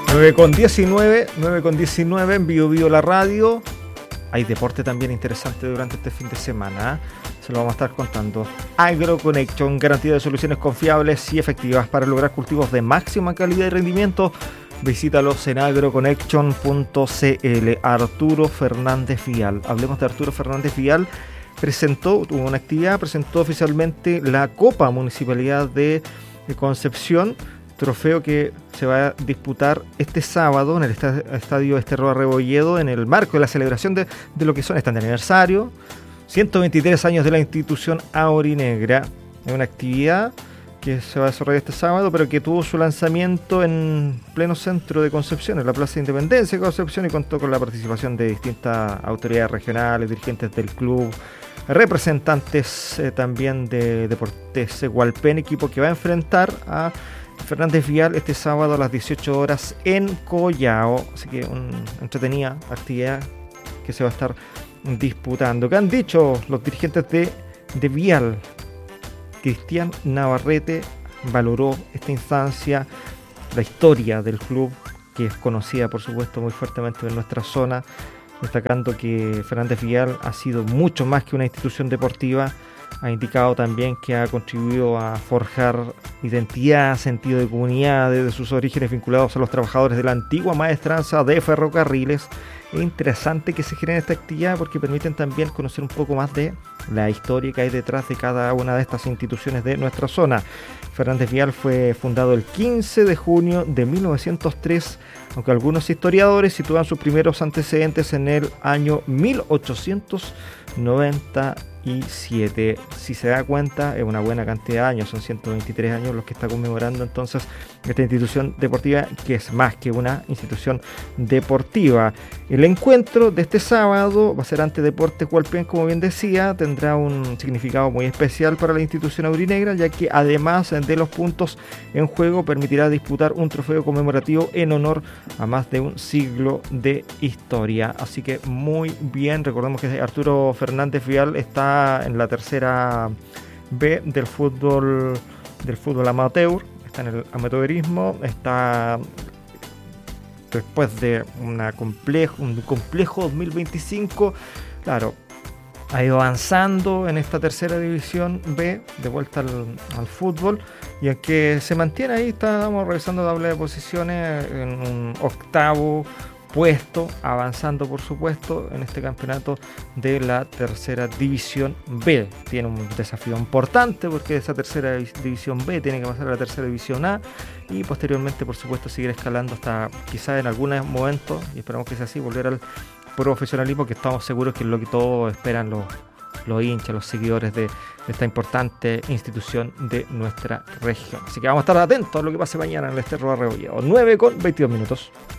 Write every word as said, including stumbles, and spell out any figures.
nueve con diecinueve, nueve con diecinueve en Bio Bio la radio. Hay deporte también interesante durante este fin de semana, ¿eh? Se lo vamos a estar contando. AgroConnection, garantía de soluciones confiables y efectivas para lograr cultivos de máxima calidad y rendimiento. Visítalos en agroconnection punto cl. Arturo Fernández Vial. Hablemos de Arturo Fernández Vial. Presentó, tuvo una actividad, presentó oficialmente la Copa Municipalidad de, de Concepción, trofeo que se va a disputar este sábado en el Estadio Esterroa Rebolledo, en el marco de la celebración de, de lo que son este aniversario, ciento veintitrés años de la institución aurinegra. Es una actividad que se va a desarrollar este sábado, pero que tuvo su lanzamiento en pleno centro de Concepción, en la Plaza de Independencia de Concepción, y contó con la participación de distintas autoridades regionales, dirigentes del club, representantes eh, también de Deportes Hualpén, equipo que va a enfrentar a Fernández Vial este sábado a las dieciocho horas en Collao. Así que una entretenida actividad que se va a estar disputando. ¿Qué han dicho los dirigentes de, de Vial? Cristian Navarrete valoró esta instancia, la historia del club, que es conocida por supuesto muy fuertemente en nuestra zona, destacando que Fernández Vial ha sido mucho más que una institución deportiva. Ha indicado también que ha contribuido a forjar identidad, sentido de comunidad desde sus orígenes vinculados a los trabajadores de la antigua maestranza de ferrocarriles. Es interesante que se genere esta actividad porque permiten también conocer un poco más de la historia que hay detrás de cada una de estas instituciones de nuestra zona. Fernández Vial fue fundado el quince de junio de mil novecientos tres, aunque algunos historiadores sitúan sus primeros antecedentes en el año mil ochocientos noventa y siete. Si se da cuenta, es una buena cantidad de años, son ciento veintitrés años los que está conmemorando entonces esta institución deportiva, que es más que una institución deportiva. El encuentro de este sábado va a ser ante Deportes Hualpén, como bien decía, tendrá un significado muy especial para la institución aurinegra, ya que además de los puntos en juego permitirá disputar un trofeo conmemorativo en honor a más de un siglo de historia. Así que muy bien, recordemos que Arturo Fernández Vial está en la tercera B del fútbol del fútbol amateur, está en el amateurismo, está después de una complejo, un complejo dos mil veinticinco, claro, ha ido avanzando en esta tercera división B, de vuelta al, al fútbol, y aunque se mantiene ahí, estamos revisando la tabla de posiciones en un octavo puesto, avanzando por supuesto en este campeonato de la tercera división B. Tiene un desafío importante porque esa tercera división B tiene que pasar a la tercera división A y posteriormente por supuesto seguir escalando hasta quizás en algunos momentos, y esperamos que sea así, volver al profesionalismo, que estamos seguros que es lo que todos esperan los, los hinchas, los seguidores de, de esta importante institución de nuestra región. Así que vamos a estar atentos a lo que pase mañana en el Esterroa Rebolledo. nueve con veintidós minutos.